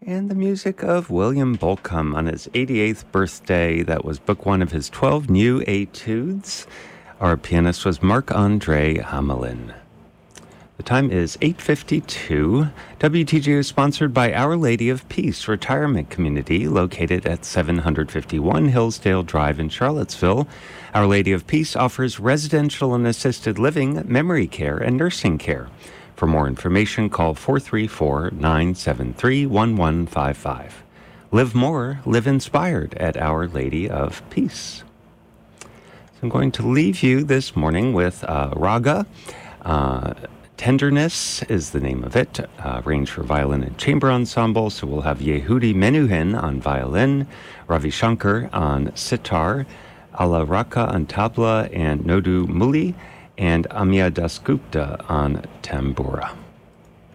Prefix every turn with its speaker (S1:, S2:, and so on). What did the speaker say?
S1: And the music of William Bolcom on his 88th birthday. That was book one of his 12 new etudes. Our pianist was Marc-Andre Hamelin. The time is 8:52. WTG is sponsored by Our Lady of Peace Retirement Community, located at 751 Hillsdale Drive in Charlottesville. Our Lady of Peace offers residential and assisted living, memory care, and nursing care. For more information, call 434-973-1155. Live more, live inspired at Our Lady of Peace. So I'm going to leave you this morning with Raga. Tenderness is the name of it, arranged for violin and chamber ensemble. So we'll have Yehudi Menuhin on violin, Ravi Shankar on sitar, Ala Raka on tabla, and Nodu Muli and Amya Dasgupta on tambura.